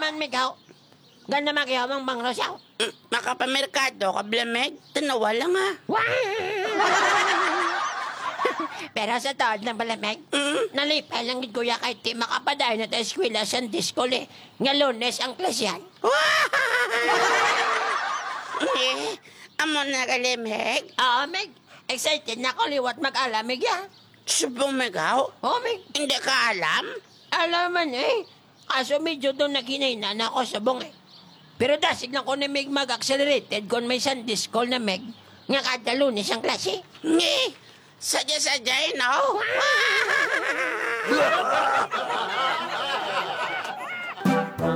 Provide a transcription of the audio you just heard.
man, Migaw. Ganda magyamang bang Rosaw. Makapamerkado ka, Blameg. Tanawa lang ha. Pero sa taod ng Balameg, nalipay lang gid kuya kay ti makapaday na ta eskwela sa diskol eh. Nga Lunes ang klasyan. Amo na ka, Lemeg. Oo, Meg. Excited na ko liwat mag-alamig ya. Subong Megaw? Oo, Meg. Hindi ka alam? Alaman eh. Kaso medyo doon naginainan ako sa bong eh. Pero dasig lang ko na Meg mag-accelerated kung may Sunday school na Meg. Nga kada Lunes ang klase. Sadya-sadya, no?